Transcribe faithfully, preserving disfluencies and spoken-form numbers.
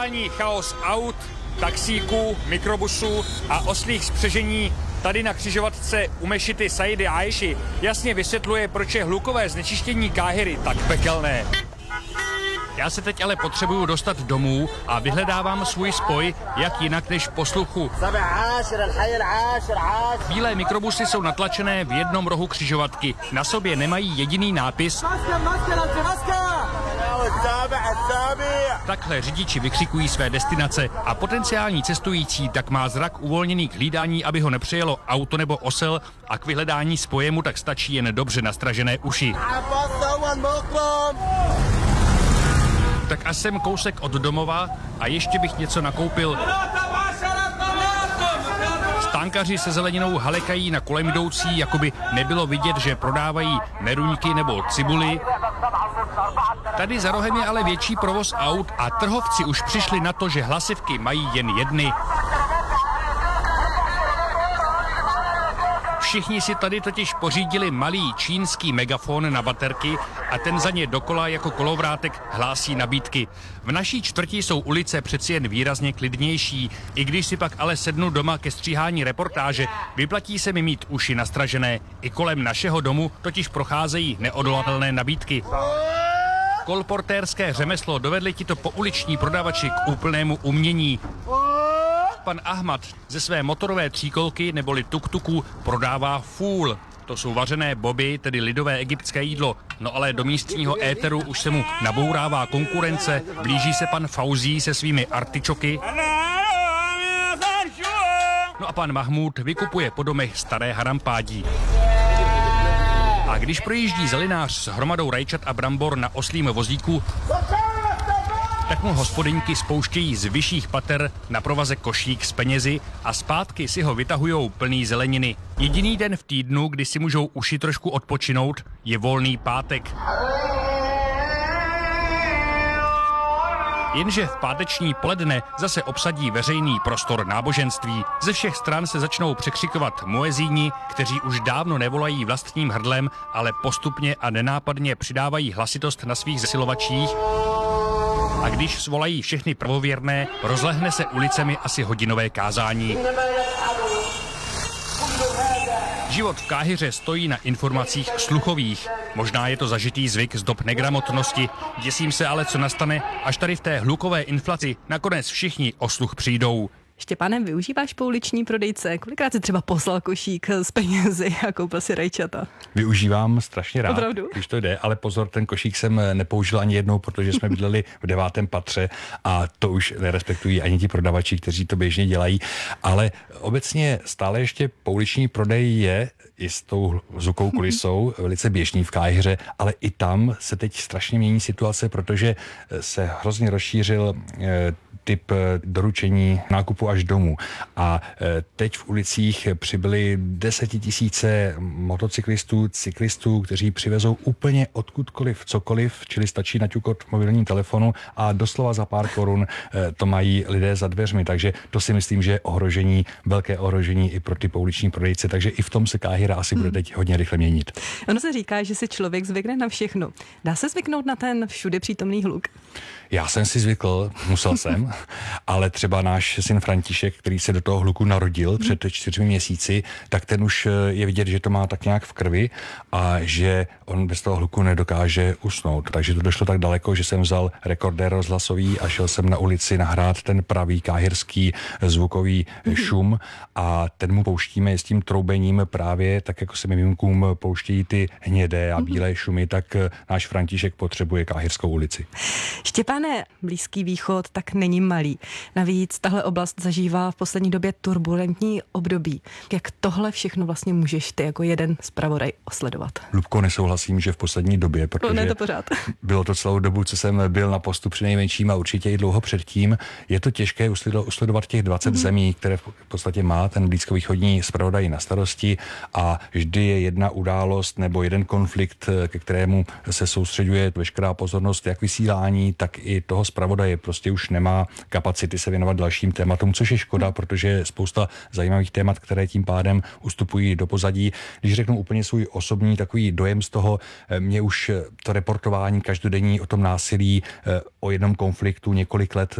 Totální chaos aut, taxíků, mikrobusů a oslých spřežení tady na křižovatce u mešity Sajdy Aiši jasně vysvětluje, proč je hlukové znečištění Káhiry tak pekelné. Já se teď ale potřebuju dostat domů a vyhledávám svůj spoj, jak jinak než posluchu. Bílé mikrobusy jsou natlačené v jednom rohu křižovatky. Na sobě nemají jediný nápis. Takhle řidiči vykřikují své destinace a potenciální cestující tak má zrak uvolněný k hlídání, aby ho nepřejelo auto nebo osel, a k vyhledání spoje mu tak stačí jen dobře nastražené uši. Tak až jsem kousek od domova a ještě bych něco nakoupil. Stánkaři se zeleninou halekají na kolem jdoucí, jako by nebylo vidět, že prodávají meruňky nebo cibuli. Tady za rohem je ale větší provoz aut a trhovci už přišli na to, že hlasivky mají jen jedny. Všichni si tady totiž pořídili malý čínský megafon na baterky a ten za ně dokola jako kolovrátek hlásí nabídky. V naší čtvrti jsou ulice přeci jen výrazně klidnější, i když si pak ale sednu doma ke stříhání reportáže, vyplatí se mi mít uši nastražené. I kolem našeho domu totiž procházejí neodolatelné nabídky. Kolportérské řemeslo dovedli tito pouliční prodavači k úplnému umění. Pan Ahmad ze své motorové tříkolky neboli tuk-tuku prodává fůl. To jsou vařené boby, tedy lidové egyptské jídlo. No ale do místního éteru už se mu nabourává konkurence, blíží se pan Fauzí se svými artičoky. No a pan Mahmud vykupuje po domech staré harampádí. A když projíždí zelinář s hromadou rajčat a brambor na oslím vozíku, tak mu hospodyňky spouštějí z vyšších pater na provaze košík s penězi a zpátky si ho vytahujou plný zeleniny. Jediný den v týdnu, kdy si můžou uši trošku odpočinout, je volný pátek. Jenže v páteční poledne zase obsadí veřejný prostor náboženství. Ze všech stran se začnou překřikovat muezíni, kteří už dávno nevolají vlastním hrdlem, ale postupně a nenápadně přidávají hlasitost na svých zesilovačích. A když svolají všechny pravověrné, rozlehne se ulicemi asi hodinové kázání. Život v Káhiře stojí na informacích sluchových. Možná je to zažitý zvyk z dob negramotnosti. Děsím se ale, co nastane, až tady v té hlukové inflaci nakonec všichni o sluch přijdou. Štěpáne, využíváš pouliční prodejce? Kolikrát si třeba poslal košík s penězi a koupil si rajčata? Využívám strašně rád, Opravdu? Když to jde, ale pozor, ten košík jsem nepoužil ani jednou, protože jsme bydleli v devátém patře a to už nerespektují ani ti prodavači, kteří to běžně dělají. Ale obecně stále ještě pouliční prodej je i s tou zvukovou kulisou velice běžný v Káhiře, ale i tam se teď strašně mění situace, protože se hrozně rozšířil eh, typ doručení nákupu až domů. A teď v ulicích přibyly desetitisíce motocyklistů, cyklistů, kteří přivezou úplně odkudkoliv, cokoliv, čili stačí naťukat mobilní telefonu a doslova za pár korun to mají lidé za dveřmi. Takže to si myslím, že je ohrožení, velké ohrožení i pro ty pouliční prodejce, takže i v tom se Káhira asi bude teď hodně rychle měnit. Ono se říká, že si člověk zvykne na všechno. Dá se zvyknout na ten všude přítomný hluk? Já jsem si zvykl, musel jsem, ale třeba náš syn František, který se do toho hluku narodil před čtyřmi měsíci, tak ten už je vidět, že to má tak nějak v krvi a že on bez toho hluku nedokáže usnout. Takže to došlo tak daleko, že jsem vzal rekordér rozhlasový a šel jsem na ulici nahrát ten pravý káhirský zvukový šum a ten mu pouštíme s tím troubením právě tak, jako se mimínkům pouštějí ty hnědé a bílé šumy, tak náš František potřebuje Káhirskou ulici. Štěpáne, Blízký východ tak není malý. Navíc tahle oblast zažívá v poslední době turbulentní období. Jak tohle všechno vlastně můžeš ty jako jeden zpravodaj osledovat? Lubko, nesouhlasím, že v poslední době, protože no, ne, to pořád. Bylo to celou dobu, co jsem byl na postu přinejmenším a určitě i dlouho předtím. Je to těžké usledovat těch dvacet mm. zemí, které v podstatě má ten blízkovýchodní zpravodaj na starosti a vždy je jedna událost nebo jeden konflikt, ke kterému se soustředuje veškerá pozornost jak vysílání, tak i toho zpravodaje. Prostě už nemá kapacity se věnovat dalším tématům, což je škoda, protože je spousta zajímavých témat, které tím pádem ustupují do pozadí. Když řeknu úplně svůj osobní takový dojem z toho, mě už to reportování každodenní o tom násilí, o jednom konfliktu několik let